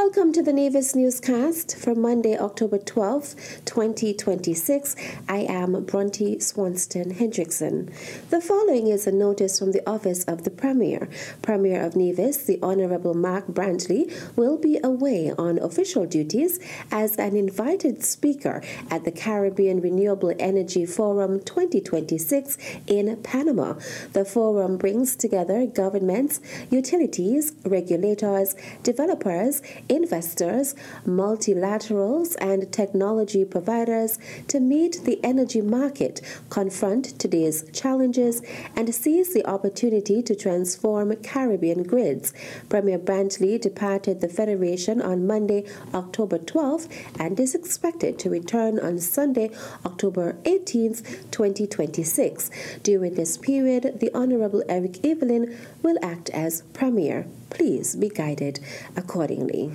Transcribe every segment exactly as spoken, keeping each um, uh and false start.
Welcome to the Nevis Newscast for Monday, October twelfth, twenty twenty-six. I am Bronte Swanston Hendrickson. The following is a notice from the Office of the Premier. Premier of Nevis, the Honourable Mark Brantley, will be away on official duties as an invited speaker at the Caribbean Renewable Energy Forum twenty twenty-six in Panama. The forum brings together governments, utilities, regulators, developers, investors, multilaterals, and technology providers to meet the energy market, confront today's challenges, and seize the opportunity to transform Caribbean grids. Premier Brantley departed the Federation on Monday, October twelfth, and is expected to return on Sunday, October eighteenth, twenty twenty-six. During this period, the Honorable Eric Evelyn will act as Premier. Please be guided accordingly.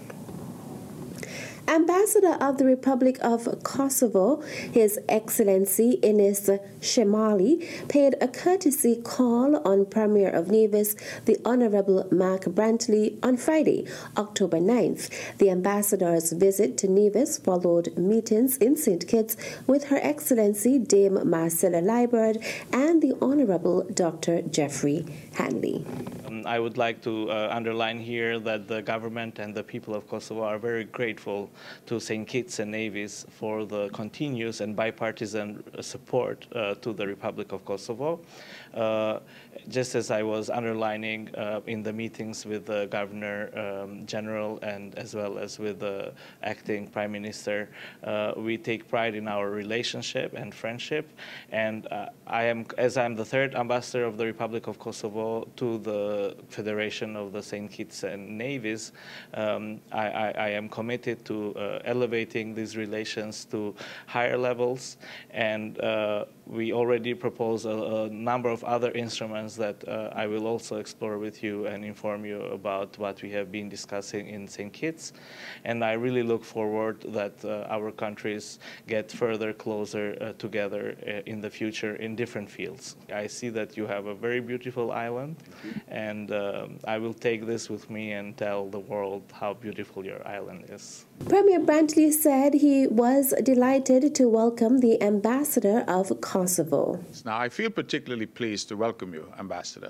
Ambassador of the Republic of Kosovo, His Excellency Enis Shemali, paid a courtesy call on Premier of Nevis, the Honourable Mark Brantley, on Friday, October ninth. The ambassador's visit to Nevis followed meetings in Saint Kitts with Her Excellency Dame Marcella Liburd and the Honourable Doctor Jeffrey Hanley. Um, I would like to uh, underline here that the government and the people of Kosovo are very grateful to Saint Kitts and Nevis for the continuous and bipartisan support uh, to the Republic of Kosovo. Uh, just as I was underlining uh, in the meetings with the Governor um, General and as well as with the acting Prime Minister, uh, we take pride in our relationship and friendship. And uh, I am, as I'm the third ambassador of the Republic of Kosovo to the Federation of the Saint Kitts and Nevis, um, I, I, I am committed to uh, elevating these relations to higher levels, and uh, we already propose a, a number of other instruments that uh, I will also explore with you and inform you about what we have been discussing in Saint Kitts. And I really look forward that uh, our countries get further closer uh, together uh, in the future in different fields. I see that you have a very beautiful island, and um, I will take this with me and tell the world how beautiful your island is. Premier Brantley said he was delighted to welcome the ambassador of Kosovo. Now, I feel particularly pleased to welcome you, Ambassador,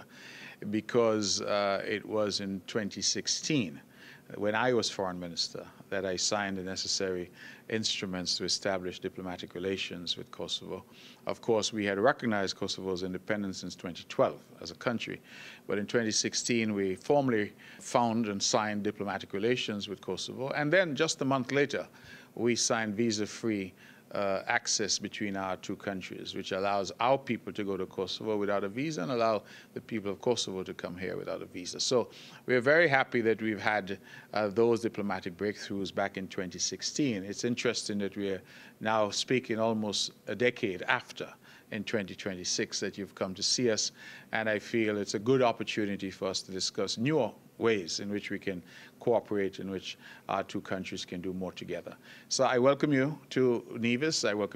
because uh, it was in twenty sixteen, when I was Foreign Minister, that I signed the necessary instruments to establish diplomatic relations with Kosovo. Of course, we had recognized Kosovo's independence since twenty twelve as a country, but in twenty sixteen we formally found and signed diplomatic relations with Kosovo, and then just a month later we signed visa-free Uh, access between our two countries, which allows our people to go to Kosovo without a visa and allow the people of Kosovo to come here without a visa. So we are very happy that we've had uh, those diplomatic breakthroughs back in twenty sixteen. It's interesting that we are now speaking almost a decade after, in twenty twenty-six, that you've come to see us, and I feel it's a good opportunity for us to discuss newer ways in which we can cooperate, in which our two countries can do more together. So I welcome you to Nevis. I welcome